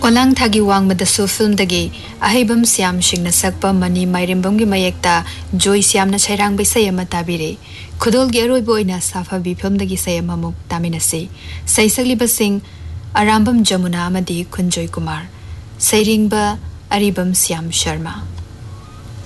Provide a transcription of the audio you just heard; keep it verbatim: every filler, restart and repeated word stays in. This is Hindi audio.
ओलांग थागी वांग मदसु फिल्म दगी अहिबम श्याम सिंह न सकपा मनी माइरिंबम गी मयेक्ता जोई श्याम न छैरांग बैसय अमा ताबिरे खुदोल गे अरोइबो ओइना साफा बी फिल्म दगी सय अमामुक तामिनसे सैसगलिबा सिंह अरांबम जमुना अमदी खुंजोई कुमार सैरिंगबा अरिबम श्याम शर्मा।